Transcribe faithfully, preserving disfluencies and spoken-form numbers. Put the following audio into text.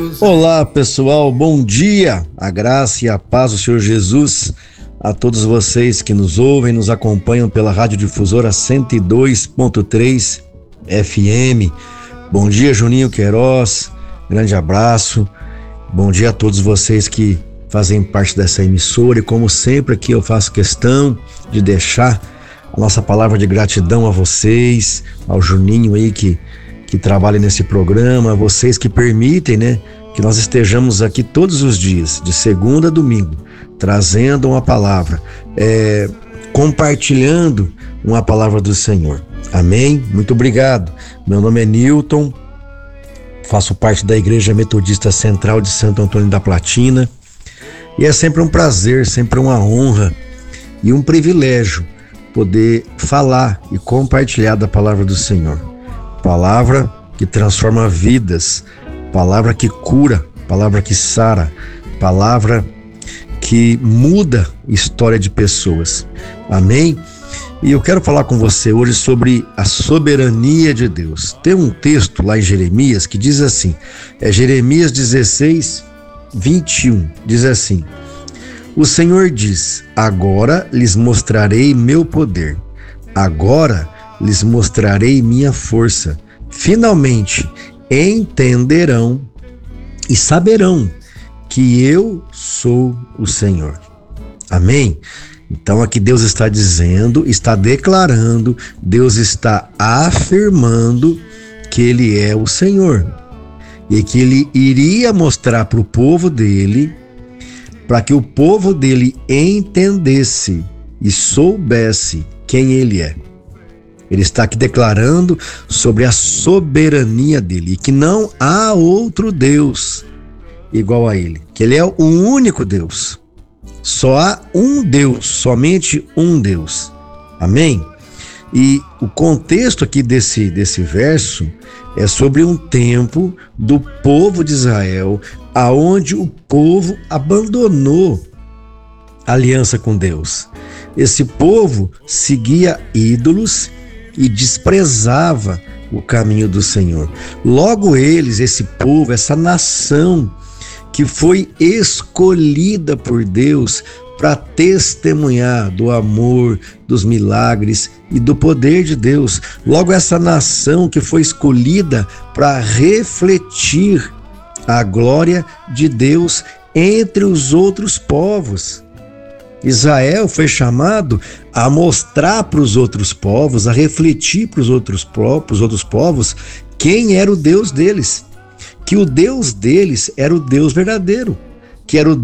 Olá pessoal, bom dia, a graça e a paz do Senhor Jesus a todos vocês que nos ouvem, nos acompanham pela Rádio Difusora cento e dois ponto três F M. Bom dia, Juninho Queiroz, grande abraço, bom dia a todos vocês que fazem parte dessa emissora e como sempre aqui eu faço questão de deixar a nossa palavra de gratidão a vocês, ao Juninho aí que, que trabalha nesse programa, a vocês que permitem, né, que nós estejamos aqui todos os dias, de segunda a domingo, trazendo uma palavra, é, compartilhando uma palavra do Senhor. Amém? Muito obrigado. Meu nome é Newton, faço parte da Igreja Metodista Central de Santo Antônio da Platina e é sempre um prazer, sempre uma honra e um privilégio poder falar e compartilhar da palavra do Senhor. Palavra que transforma vidas, palavra que cura, palavra que sara, palavra que muda a história de pessoas. Amém? E eu quero falar com você hoje sobre a soberania de Deus. Tem um texto lá em Jeremias que diz assim, é Jeremias dezesseis, vinte e um, diz assim: o Senhor diz, agora lhes mostrarei meu poder, agora lhes mostrarei minha força, finalmente entenderão e saberão que eu sou o Senhor. Amém? Então aqui Deus está dizendo, está declarando, Deus está afirmando que Ele é o Senhor e que Ele iria mostrar para o povo dele, para que o povo dele entendesse e soubesse quem Ele é. Ele está aqui declarando sobre a soberania dele e que não há outro Deus igual a Ele, que Ele é o único Deus. Só há um Deus, somente um Deus. Amém? E o contexto aqui desse, desse verso é sobre um tempo do povo de Israel, aonde o povo abandonou a aliança com Deus. Esse povo seguia ídolos e desprezava o caminho do Senhor. Logo eles, esse povo, essa nação que foi escolhida por Deus para testemunhar do amor, dos milagres e do poder de Deus. Logo essa nação que foi escolhida para refletir a glória de Deus entre os outros povos. Israel foi chamado a mostrar para os outros povos, a refletir para os outros, os outros povos quem era o Deus deles, que o Deus deles era o Deus verdadeiro, que era o